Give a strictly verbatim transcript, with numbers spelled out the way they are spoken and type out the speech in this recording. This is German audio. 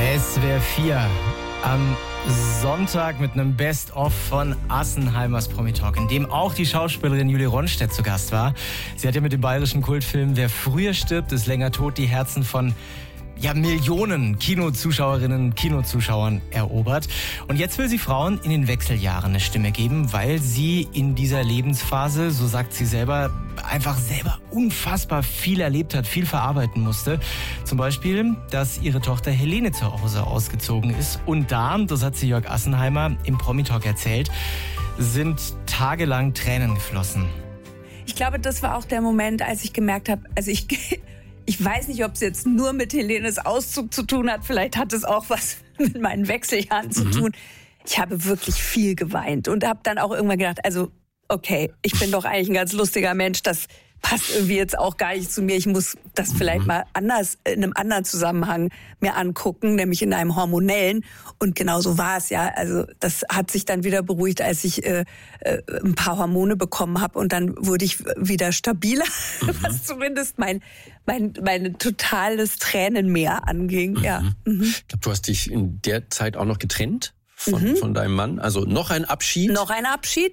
S W R vier am Sonntag mit einem Best-of von Assenheimers Promi-Talk, in dem auch die Schauspielerin Julie Ronstedt zu Gast war. Sie hat ja mit dem bayerischen Kultfilm Wer früher stirbt, ist länger tot die Herzen von ja, Millionen Kinozuschauerinnen, Kinozuschauern erobert. Und jetzt will sie Frauen in den Wechseljahren eine Stimme geben, weil sie in dieser Lebensphase, so sagt sie selber, einfach selber unfassbar viel erlebt hat, viel verarbeiten musste. Zum Beispiel, dass ihre Tochter Helene zu Hause ausgezogen ist. Und da, das hat sie Jörg Assenheimer im Promi-Talk erzählt, sind tagelang Tränen geflossen. Ich glaube, das war auch der Moment, als ich gemerkt habe, also ich... Ich weiß nicht, ob es jetzt nur mit Helenes Auszug zu tun hat. Vielleicht hat es auch was mit meinen Wechseljahren zu tun. Ich habe wirklich viel geweint und habe dann auch irgendwann gedacht, also okay, ich bin doch eigentlich ein ganz lustiger Mensch. Das passt irgendwie jetzt auch gar nicht zu mir. Ich muss das vielleicht mal anders, in einem anderen Zusammenhang mir angucken, nämlich in einem hormonellen. Und genau so war es ja. Also das hat sich dann wieder beruhigt, als ich äh, äh, ein paar Hormone bekommen habe. Und dann wurde ich wieder stabiler, mhm. was zumindest mein, mein, mein totales Tränenmeer anging. Mhm. Ja. Mhm. Ich glaube, du hast dich in der Zeit auch noch getrennt von, mhm. von deinem Mann. Also noch ein Abschied. Noch ein Abschied.